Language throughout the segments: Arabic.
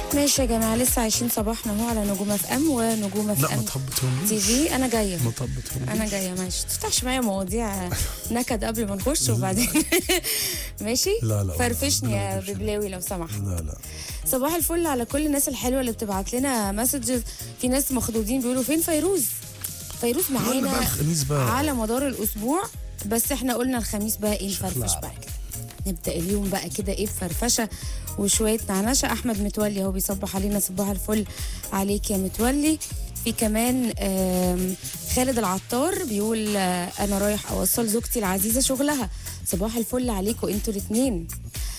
ماشي يا جماعه، لسه عايشين صباحنا اهو على نجوم اف ام ونجوم اف لا ما ام تهبطهمليش. تي في. انا جايه ما تهبطهمليش. انا جايه ماشي. تفتحش معايا مواضيع نكد قبل ما نخش وبعدين ماشي. لا فرفشني ربنا يا ما يجيبش. ببلاوي لو سمحت. لا صباح الفل على كل الناس الحلوه اللي بتبعت لنا مسجز. في ناس مخضوضين بيقولوا فين فيروز. فيروز قلنا بقى معانا الخميس بقى. على مدار الاسبوع، بس احنا قلنا الخميس بقى ايه نفرفش شخلعة. بقى كده. نبدا اليوم بقى كده ايه بفرفشه وشويه نعنشه. احمد متولي اهو بيصبح علينا، صباح الفل عليك يا متولي. في كمان خالد العطار بيقول انا رايح اوصل زوجتي العزيزه شغلها. صباح الفل عليكم انتوا الاثنين.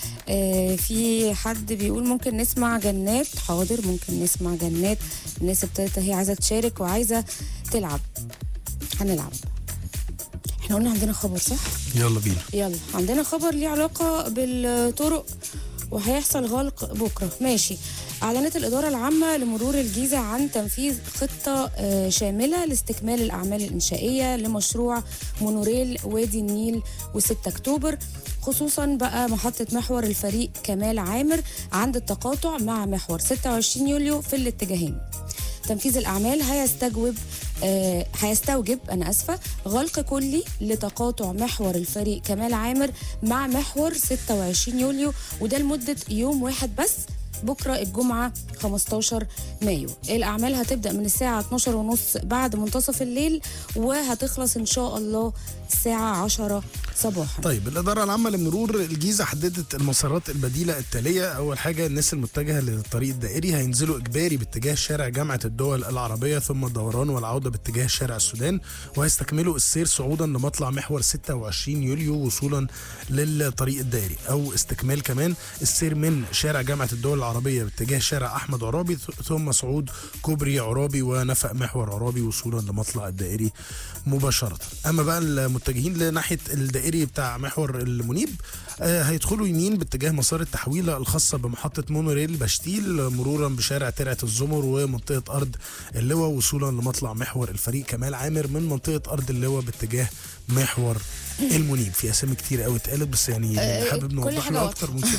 في حد بيقول ممكن نسمع جنات. حاضر ممكن نسمع جنات. الناس ابتدت هي عايزه تشارك وعايزه تلعب. هنلعب. احنا قلنا عندنا خبر صح؟ يلا بينا. يلا عندنا خبر ليه علاقة بالطرق وهيحصل غلق بكرة. ماشي. أعلنت الإدارة العامة لمرور الجيزة عن تنفيذ خطة شاملة لاستكمال الأعمال الإنشائية لمشروع مونوريل وادي النيل و6 أكتوبر، خصوصا بقى محطة محور الفريق كمال عامر عند التقاطع مع محور 26 يوليو في الاتجاهين. تنفيذ الأعمال هيستوجب غلق كلي لتقاطع محور الفريق كمال عامر مع محور 26 يوليو، وده لمدة يوم واحد بس، بكرة الجمعة 15 مايو. الأعمال هتبدأ من الساعة 12:30 بعد منتصف الليل وهتخلص إن شاء الله الساعة 10 صباحا. طيب الإدارة العامة لمرور الجيزة حددت المسارات البديلة التالية. أول حاجة الناس المتجهة للطريق الدائري هينزلوا إجباري باتجاه شارع جامعة الدول العربية، ثم الدوران والعودة باتجاه شارع السودان، وهيستكملوا السير صعودا لمطلع محور 26 يوليو وصولا للطريق الدائري، أو استكمال كمان السير من شارع جامعة الدول العربية باتجاه شارع أحمد عرابي، ثم صعود كوبري عرابي ونفق محور عرابي وصولا لمطلع الدائري مباشرة. أما بقى المتجهين لناحية الدائري بتاع محور المنيب هيدخلوا يمين باتجاه مسار التحويلة الخاصة بمحطة مونوريل بشتيل، مرورا بشارع ترعة الزمر ومنطقة أرض اللواء وصولا لمطلع محور الفريق كمال عامر من منطقة أرض اللواء باتجاه محور المنيب. في اسامي كتير قوي اتقالت، بس يعني حابب نوضح له اكتر ممكن.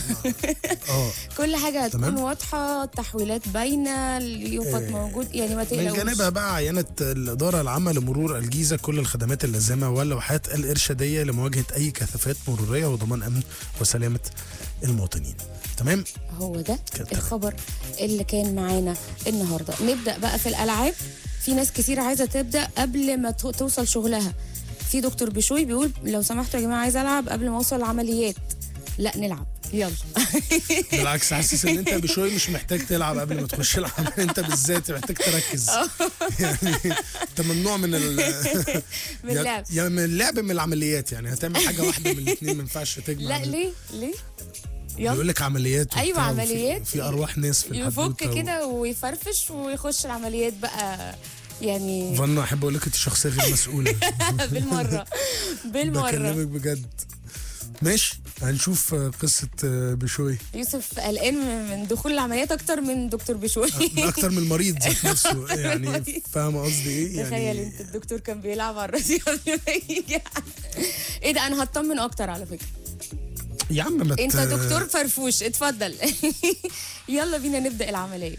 كل حاجه هتكون واضحه، التحويلات باينه، اليوفط موجود، يعني ما تقلقوش. من جانبها بقى عينت الاداره العامه لمرور الجيزه كل الخدمات اللازمه واللوحات الارشاديه لمواجهه اي كثافات مروريه وضمان امن وسلامه المواطنين. تمام، هو ده الخبر اللي كان معانا النهارده. نبدا بقى في الالعاب. في ناس كتير عايزه تبدا قبل ما توصل شغلها. في دكتور بشوي بيقول لو سمحتوا يا جماعه عايز العب قبل ما اوصل العمليات. لا نلعب يلا. بالعكس، حاسس ان انت بشوي مش محتاج تلعب قبل ما تخش العمل، انت بالذات محتاج تركز. يعني انت ممنوع من اللعب، يا من اللعب من العمليات، يعني هتعمل حاجه واحده من الاثنين، ما ينفعش تجمع. لا ليه يقول لك عمليات. ايوه عمليات، في ارواح ناس في يفك كده ويفرفش ويخش العمليات بقى. يعني فانا احب اقول لك انت شخصيه غير مسؤوله. بالمره بكلمك بجد. ماشي، هنشوف قصه بشوي. يوسف قلقان من دخول العمليات اكتر من دكتور بشوي. اكتر من المريض ذات نفسه. يعني فاهمه قصدي ايه؟ يعني تخيل انت الدكتور كان بيلعب على الراديو قبل ما يجي. ايه ده، انا هطمن اكتر على فكره. يا عم ما انت دكتور فرفوش، اتفضل. يلا بينا نبدا العمليه.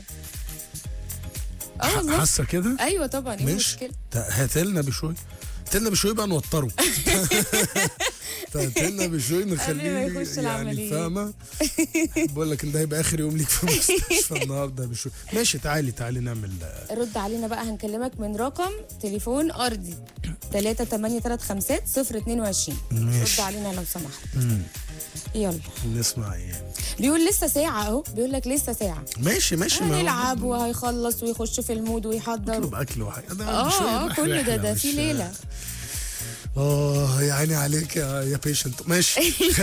حاسه كده؟ ايوه طبعا. ايه المشكله؟ هاتلنا بشوي بقى نوتره. هاتلنا بشوي نخليه يعني فاهمه. بقول لك ان ده هيبقى اخر يوم ليك في المستشفى النهارده بشوي. ماشي، تعالي نعمل. رد علينا بقى، هنكلمك من رقم تليفون ارضي 3835022. رد علينا لو سمحت. يلا نسمع ايه. بيقول لسه ساعة اهو، بيقول لك لسه ساعة. ماشي هيلعب وهيخلص ويخش في المود ويحضر. يطلب اكل وحاجة. كل ده في ليلة. يا عيني عليك يا بيشنت. ماشي.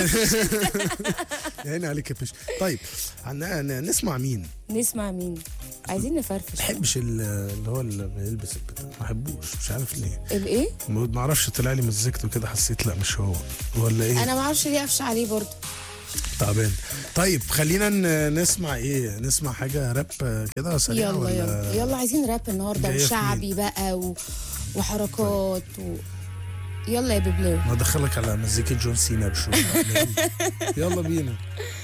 يا عيني عليك يا بيشنت. طيب نسمع مين؟ عايزين نفرفش. ما بحبش اللي هو اللي بيلبس البتاع، ما بحبوش، مش عارف ليه. الايه؟ ما اعرفش، طلع لي مزجته كده، حسيت لا مش هو ولا ايه. انا ما اعرفش ليه قفش عليه برضه. تعبان. طيب خلينا نسمع ايه، نسمع حاجه راب كده سريع. يلا عايزين راب النهارده، وشعبي بقى وحركات يلا يا ببلاوي. ما ادخلك على مزيكا جون سينا بشوي. يلا بينا.